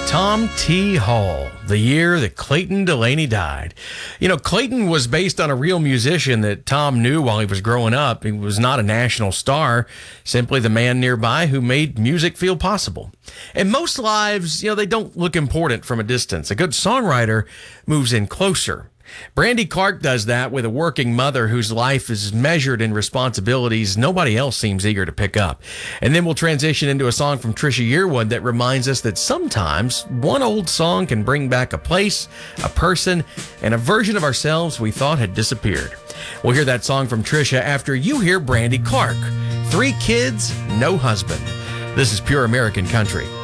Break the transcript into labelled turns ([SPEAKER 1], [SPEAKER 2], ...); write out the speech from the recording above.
[SPEAKER 1] Tom T. Hall, the year that Clayton Delaney died. You know, Clayton was based on a real musician that Tom knew while he was growing up. He was not a national star, simply the man nearby who made music feel possible. And most lives, they don't look important from a distance. A good songwriter moves in closer. Brandy Clark does that with a working mother whose life is measured in responsibilities nobody else seems eager to pick up. And then we'll transition into a song from Trisha Yearwood that reminds us that sometimes one old song can bring back a place, a person, and a version of ourselves we thought had disappeared. We'll hear that song from Trisha after you hear Brandy Clark. 3 kids, no husband. This is Pure American Country.